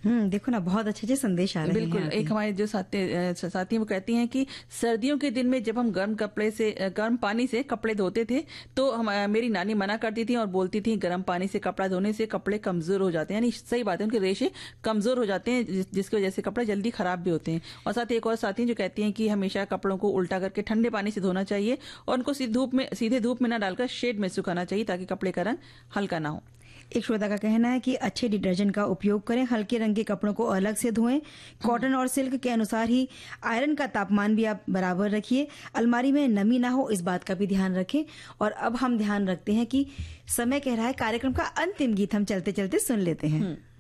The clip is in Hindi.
देखो ना, बहुत अच्छे संदेश आ रहे हैं। बिल्कुल। एक हमारे जो साथी वो कहती हैं कि सर्दियों के दिन में जब हम गर्म पानी से कपड़े धोते थे तो मेरी नानी मना करती थी और बोलती थी गर्म पानी से कपड़ा धोने से कपड़े कमजोर हो जाते हैं। यानी सही बात है, उनके रेशे कमजोर हो जाते हैं, जिसकी वजह से कपड़े जल्दी खराब भी होते हैं। और साथ ही एक और साथी जो कहती हैं कि हमेशा कपड़ों को उल्टा करके ठंडे पानी से धोना चाहिए और उनको सीधे धूप में ना डालकर शेड में सुखाना चाहिए ताकि कपड़े का रंग हल्का ना हो। एक श्रोता का कहना है कि अच्छे डिटर्जेंट का उपयोग करें, हल्के रंग के कपड़ों को अलग से धोएं, कॉटन और सिल्क के अनुसार ही आयरन का तापमान भी आप बराबर रखिए, अलमारी में नमी ना हो इस बात का भी ध्यान रखें। और अब हम ध्यान रखते हैं कि समय कह रहा है, कार्यक्रम का अंतिम गीत हम चलते चलते सुन लेते हैं।